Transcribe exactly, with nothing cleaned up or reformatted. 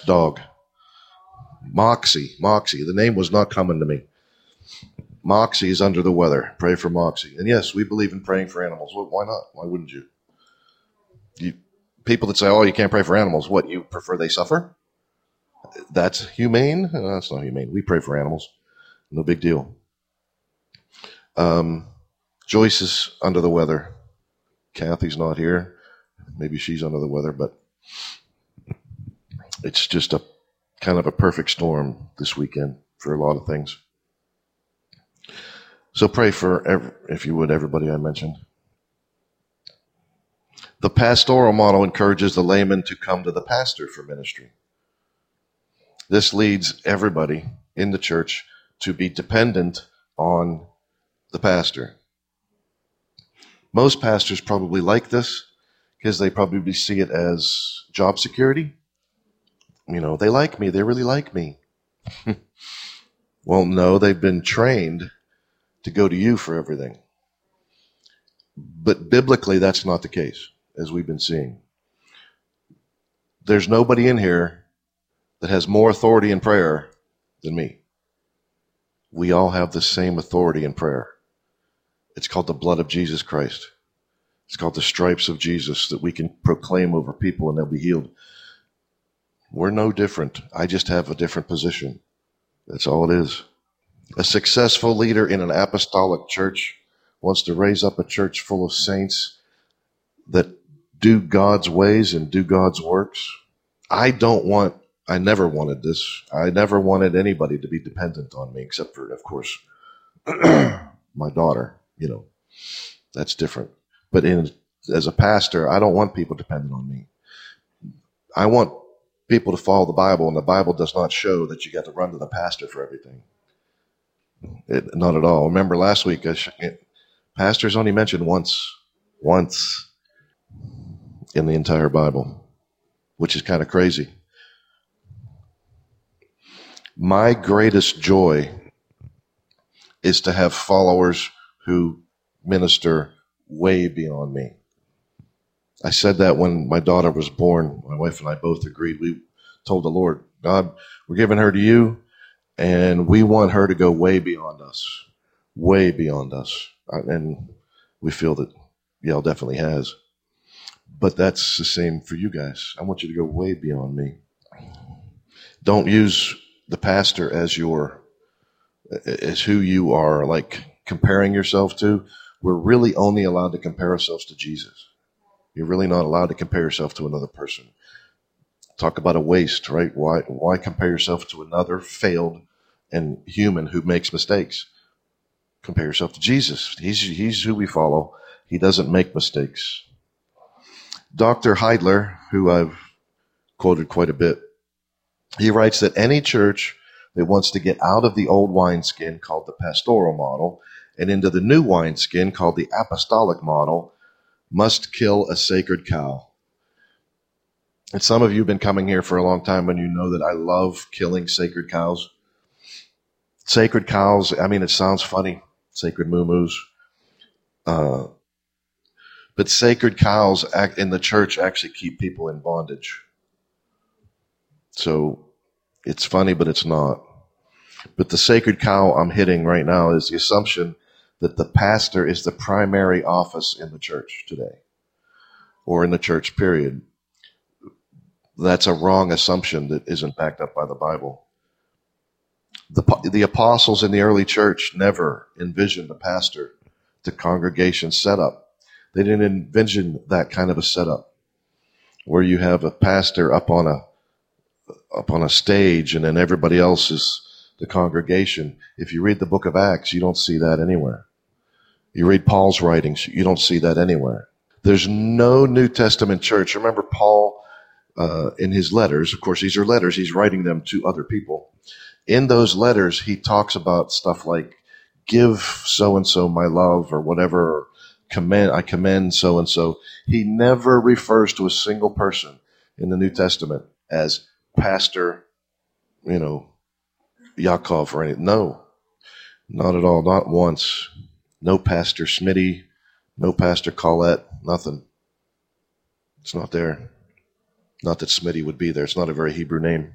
dog. Moxie, Moxie. The name was not coming to me. Moxie is under the weather. Pray for Moxie. And yes, we believe in praying for animals. Well, why not? Why wouldn't you? You people that say, oh, you can't pray for animals. What, you prefer they suffer? That's humane? No, that's not humane. We pray for animals. No big deal. Um, Joyce is under the weather. Kathy's not here. Maybe she's under the weather, but it's just a kind of a perfect storm this weekend for a lot of things. So pray for, every, if you would, everybody I mentioned. The pastoral model encourages the layman to come to the pastor for ministry. This leads everybody in the church to be dependent on the pastor. Most pastors probably like this because they probably see it as job security. You know, they like me. They really like me. Well, no, they've been trained to go to you for everything. But biblically, that's not the case, as we've been seeing. There's nobody in here that has more authority in prayer than me. We all have the same authority in prayer. It's called the blood of Jesus Christ. It's called the stripes of Jesus that we can proclaim over people and they'll be healed. We're no different. I just have a different position. That's all it is. A successful leader in an apostolic church wants to raise up a church full of saints that do God's ways and do God's works. I don't want, I never wanted this. I never wanted anybody to be dependent on me, except for, of course, my daughter. You know, that's different. But in, as a pastor, I don't want people dependent on me. I want people to follow the Bible, and the Bible does not show that you got to run to the pastor for everything. It, not at all. Remember last week, I sh- it, pastors only mentioned once, once in the entire Bible, which is kind of crazy. My greatest joy is to have followers who minister way beyond me. I said that when my daughter was born. My wife and I both agreed. We told the Lord, God, we're giving her to you, and we want her to go way beyond us, way beyond us. And we feel that Yale definitely has. But that's the same for you guys. I want you to go way beyond me. Don't use the pastor as your, as who you are, like comparing yourself to. We're really only allowed to compare ourselves to Jesus. You're really not allowed to compare yourself to another person. Talk about a waste, right? Why, why compare yourself to another failed and human who makes mistakes? Compare yourself to Jesus. He's, he's who we follow. He doesn't make mistakes. Doctor Heidler, who I've quoted quite a bit, he writes that any church that wants to get out of the old wineskin called the pastoral model and into the new wineskin called the apostolic model must kill a sacred cow. And some of you have been coming here for a long time and you know that I love killing sacred cows. Sacred cows, I mean, it sounds funny, sacred moo-moos. Uh, but sacred cows act in the church actually keep people in bondage. So it's funny, but it's not. But the sacred cow I'm hitting right now is the assumption that the pastor is the primary office in the church today, or in the church, period. That's a wrong assumption that isn't backed up by the Bible. The, the apostles in the early church never envisioned the pastor, the congregation setup. They didn't envision that kind of a setup where you have a pastor up on a up on a stage and then everybody else is the congregation. If you read the book of Acts, you don't see that anywhere. You read Paul's writings, you don't see that anywhere. There's no New Testament church. Remember Paul, uh, in his letters, of course, these are letters, he's writing them to other people. In those letters, he talks about stuff like, give so-and-so my love or whatever, or commend, I commend so-and-so. He never refers to a single person in the New Testament as Pastor, you know, Yaakov or anything. No, not at all. Not once. No Pastor Smitty, no Pastor Collette, nothing. It's not there. Not that Smitty would be there. It's not a very Hebrew name.